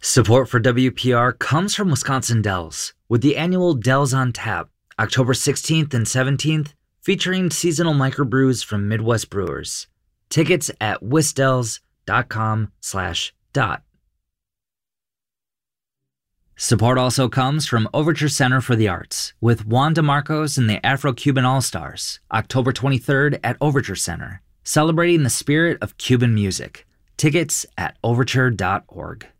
Support for WPR comes from Wisconsin Dells, with the annual Dells on Tap, October 16th and 17th, featuring seasonal microbrews from Midwest brewers. Tickets at wisdells.com/dot. Support also comes from Overture Center for the Arts, with Juan DeMarcos and the Afro-Cuban All-Stars, October 23rd at Overture Center, celebrating the spirit of Cuban music. Tickets at overture.org.